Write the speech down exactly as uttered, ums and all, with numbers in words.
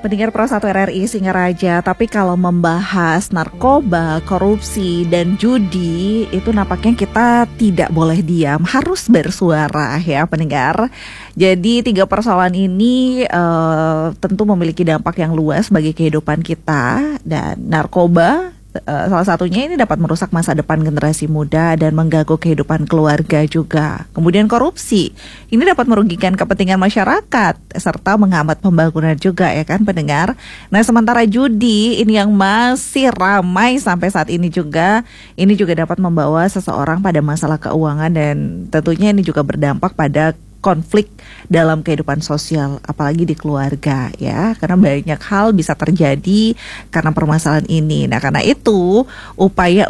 Pendengar Pro satu R R I Singaraja, tapi kalau membahas narkoba, korupsi, dan judi, itu nampaknya kita tidak boleh diam, harus bersuara ya pendengar. Jadi tiga persoalan ini uh, tentu memiliki dampak yang luas bagi kehidupan kita, dan narkoba Uh, salah satunya ini dapat merusak masa depan generasi muda dan mengganggu kehidupan keluarga juga. Kemudian korupsi, ini dapat merugikan kepentingan masyarakat serta menghambat pembangunan juga ya kan pendengar. Nah sementara judi ini yang masih ramai sampai saat ini juga, ini juga dapat membawa seseorang pada masalah keuangan dan tentunya ini juga berdampak pada konflik dalam kehidupan sosial, apalagi di keluarga ya, karena banyak hal bisa terjadi karena permasalahan ini. Nah karena itu upaya